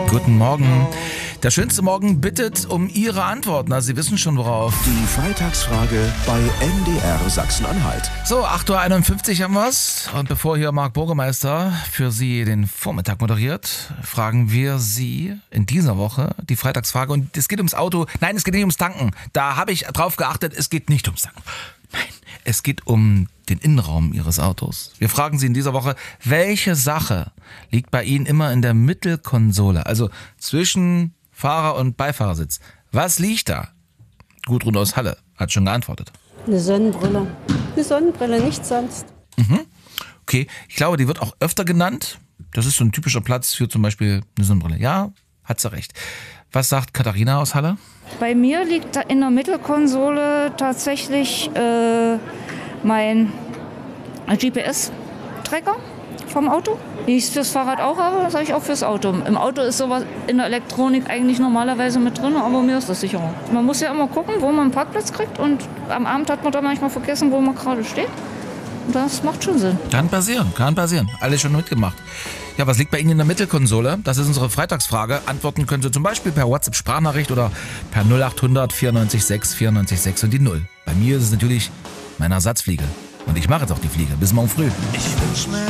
Guten Morgen. Der schönste Morgen bittet um Ihre Antworten. Also Sie wissen schon worauf. Die Freitagsfrage bei MDR Sachsen-Anhalt. So, 8.51 Uhr haben wir's. Und bevor hier Marc Burgemeister für Sie den Vormittag moderiert, fragen wir Sie in dieser Woche die Freitagsfrage. Und es geht ums Auto. Nein, es geht nicht ums Tanken. Da habe ich drauf geachtet, es geht nicht ums Tanken. Nein, es geht um den Innenraum Ihres Autos. Wir fragen Sie in dieser Woche, welche Sache liegt bei Ihnen immer in der Mittelkonsole, also zwischen Fahrer- und Beifahrersitz? Was liegt da? Gudrun aus Halle hat schon geantwortet. Eine Sonnenbrille. Eine Sonnenbrille, nichts sonst. Okay, ich glaube, die wird auch öfter genannt. Das ist so ein typischer Platz für zum Beispiel eine Sonnenbrille. Ja, hat sie recht. Was sagt Katharina aus Halle? Bei mir liegt da in der Mittelkonsole tatsächlich mein GPS-Tracker vom Auto. Wie ich es fürs Fahrrad auch habe, das habe ich auch fürs Auto. Im Auto ist sowas in der Elektronik eigentlich normalerweise mit drin, aber mir ist das sicherer. Man muss ja immer gucken, wo man einen Parkplatz kriegt, und am Abend hat man da manchmal vergessen, wo man gerade steht. Und das macht schon Sinn. Kann passieren. Alles schon mitgemacht. Ja, was liegt bei Ihnen in der Mittelkonsole? Das ist unsere Freitagsfrage. Antworten können Sie zum Beispiel per WhatsApp-Sprachnachricht oder per 0800 94 6 94 6 und die 0. Bei mir ist es natürlich meine Ersatzfliege. Und ich mache jetzt auch die Fliege. Bis morgen früh. Ich wünsch mir